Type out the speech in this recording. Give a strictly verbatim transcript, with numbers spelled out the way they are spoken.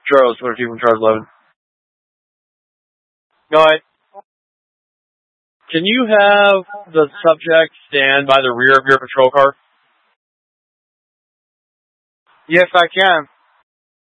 Charles, what are you from Charles eleven? Go ahead. Can you have the subject stand by the rear of your patrol car? Yes, I can.